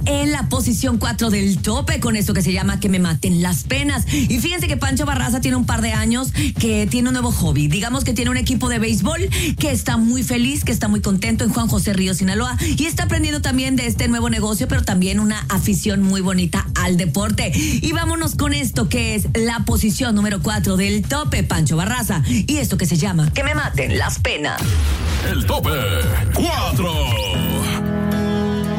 en la posición 4 del tope con esto que se llama Que me maten las penas. Y fíjense que Pancho Barraza tiene un par de años que tiene un nuevo hobby. Digamos que tiene un equipo de béisbol que está muy feliz, que está muy contento en Juan José Ríos, Sinaloa, y está aprendiendo también de este nuevo negocio, pero también una afición muy bonita al deporte. Y vámonos con esto que es la posición número 4 del tope, Pancho Barraza, y esto que se llama Que me maten las penas. El tope 4.